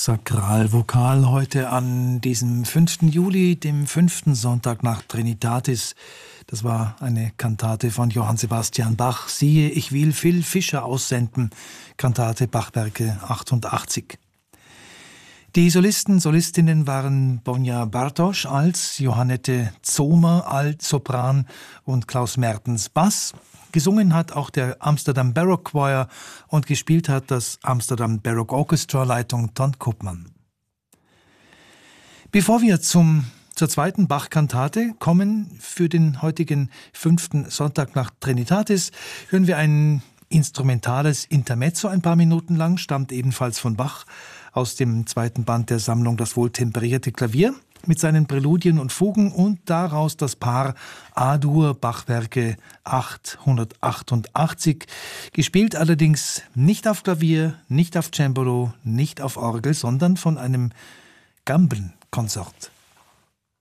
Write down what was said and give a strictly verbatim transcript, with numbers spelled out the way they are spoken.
Sakralvokal heute an diesem fünften Juli, dem fünften Sonntag nach Trinitatis. Das war eine Kantate von Johann Sebastian Bach. Siehe, ich will Phil Fischer aussenden. Kantate Bachwerke achtundachtzig. Die Solisten, Solistinnen waren Bonja Bartosch als, Johannette Zomer alt Sopran und Klaus Mertens Bass. Gesungen hat auch der Amsterdam Baroque Choir und gespielt hat das Amsterdam Baroque Orchestra Leitung Ton Koopman. Bevor wir zum, zur zweiten Bach-Kantate kommen, für den heutigen fünften Sonntag nach Trinitatis, hören wir ein instrumentales Intermezzo ein paar Minuten lang, stammt ebenfalls von Bach aus dem zweiten Band der Sammlung Das wohltemperierte Klavier mit seinen Präludien und Fugen und daraus das Paar A-Dur Bachwerke achthundertachtundachtzig, gespielt allerdings nicht auf Klavier, nicht auf Cembalo, nicht auf Orgel, sondern von einem Gambelkonsort.